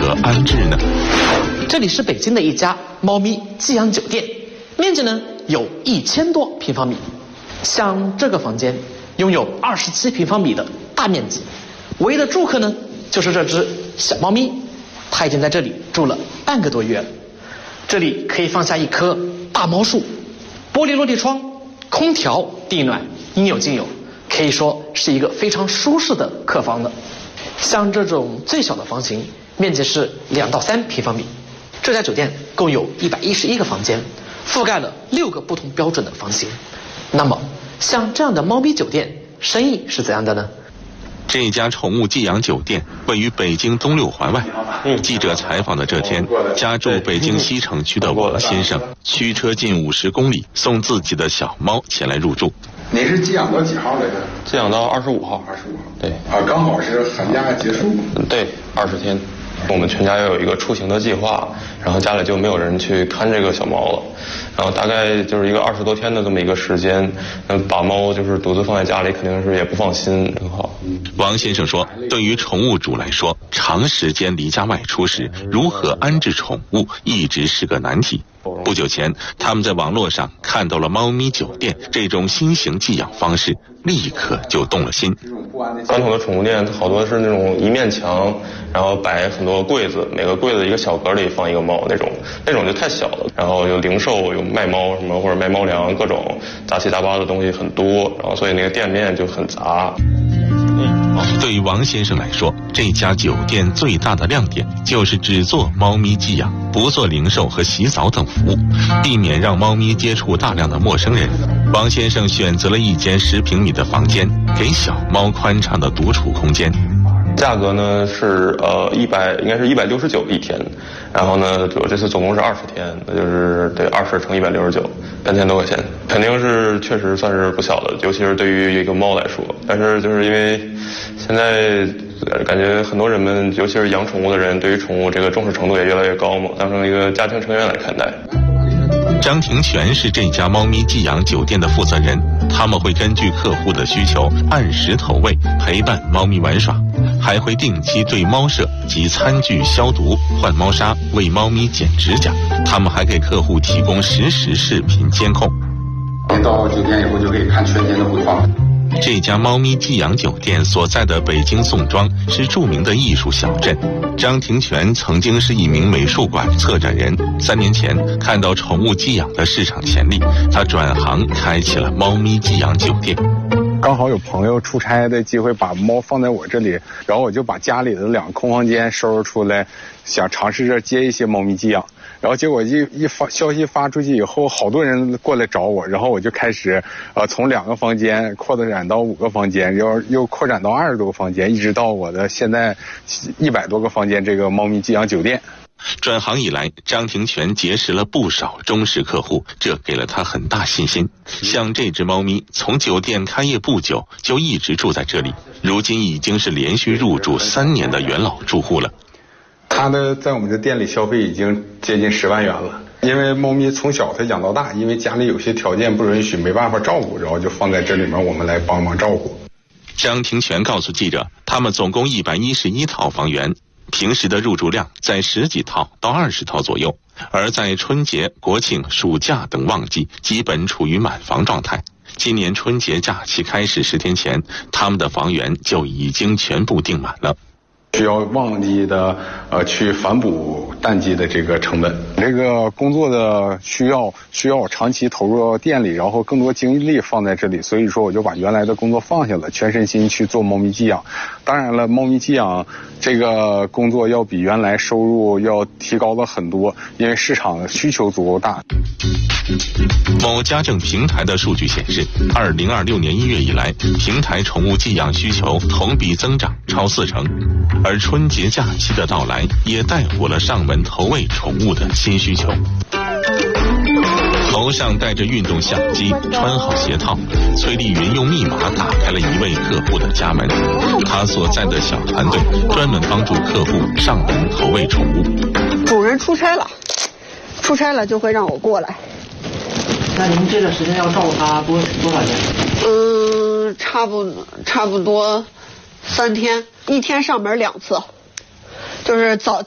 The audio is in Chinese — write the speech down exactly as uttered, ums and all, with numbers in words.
何安置呢？ 这里是北京的一家猫咪寄养酒店，面积呢有一千多平方米。像这个房间拥有二十七平方米的大面积，唯一的住客呢就是这只小猫咪，它已经在这里住了半个多月了。这里可以放下一棵大猫树，玻璃落地窗，空调、地暖应有尽有，可以说是一个非常舒适的客房了。像这种最小的房型，面积是两到三平方米。这家酒店共有一百一十一个房间，覆盖了六个不同标准的房型。那么，像这样的猫咪酒店，生意是怎样的呢？ 这家宠物寄养酒店位于北京东六环外。记者采访的这天，家住北京西城区的王先生驱车近五十公里，送自己的小猫前来入住。 你是寄养到几号来着？ 寄养到二十五号。 二十五号。 对。 啊，刚好是寒假结束。 对，二十天。我们全家要有一个出行的计划，然后家里就没有人去看这个小猫了，然后大概就是一个二十多天的这么一个时间，嗯，把猫就是独自放在家里，肯定是也不放心，很好。 王先生说，对于宠物主来说，长时间离家外出时，如何安置宠物一直是个难题。不久前，他们在网络上看到了猫咪酒店这种新型寄养方式，立刻就动了心。 传统的宠物店好多是那种一面墙，然后摆很多柜子，每个柜子一个小格里放一个猫，那种那种就太小了。然后有零售，有卖猫什么或者卖猫粮，各种杂七杂八的东西很多，然后所以那个店面就很杂。 对于王先生来说，这家酒店最大的亮点就是只做猫咪寄养，不做零售和洗澡等服务，避免让猫咪接触大量的陌生人。王先生选择了一间十平米的房间，给小猫宽敞的独处空间。 价格呢是呃一百，应该是一百六十九一天，然后呢，我这次总共是二十天，那就是对二十乘一百六十九，两千多块钱，肯定是确实算是不小的，尤其是对于一个猫来说。但是就是因为现在感觉很多人们，尤其是养宠物的人，对于宠物这个重视程度也越来越高嘛，当成一个家庭成员来看待。 张庭全是这家猫咪寄养酒店的负责人，他们会根据客户的需求按时投喂，陪伴猫咪玩耍，还会定期对猫舍及餐具消毒、换猫砂、为猫咪剪指甲。他们还给客户提供实时视频监控。 到酒店以后就可以看全天的回放。 这家猫咪寄养酒店所在的北京宋庄是著名的艺术小镇。张庭全曾经是一名美术馆策展人，三年前看到宠物寄养的市场潜力，他转行开启了猫咪寄养酒店。 刚好有朋友出差的机会把猫放在我这里，然后我就把家里的两个空房间收拾出来，想尝试着接一些猫咪寄养。然后结果一一发消息发出去以后，好多人过来找我，然后我就开始呃从两个房间扩展到五个房间，又又扩展到二十多个房间，一直到我的现在一百多个房间这个猫咪寄养酒店。 转行以来，张庭全结识了不少忠实客户，这给了他很大信心。像这只猫咪，从酒店开业不久就一直住在这里，如今已经是连续入住三年的元老住户了。 他的在我们这店里消费已经接近十万元了，因为猫咪从小他养到大，因为家里有些条件不允许，没办法照顾，然后就放在这里面，我们来帮忙照顾。 张庭全告诉记者，他们总共一百一十一套房源，平时的入住量在十几套到二十套左右，而在春节、国庆、暑假等旺季，基本处于满房状态。今年春节假期开始十天前，他们的房源就已经全部订满了。 需要旺季的呃去反哺淡季的这个成本，这个工作的需要需要长期投入到店里，然后更多精力放在这里，所以说我就把原来的工作放下了，全身心去做猫咪寄养。当然了，猫咪寄养这个工作要比原来收入要提高了很多，因为市场的需求足够大。 某家政平台的数据显示，二零二六年一月以来，平台宠物寄养需求同比增长超四成。而春节假期的到来也带火了上门投喂宠物的新需求。头上戴着运动相机，穿好鞋套，崔丽云用密码打开了一位客户的家门。他所在的小团队专门帮助客户上门投喂宠物。 主人出差了，出差了就会让我过来。 那您这段时间要照顾他多多少天？ 嗯，差不差不多三天，一天上门两次，就是早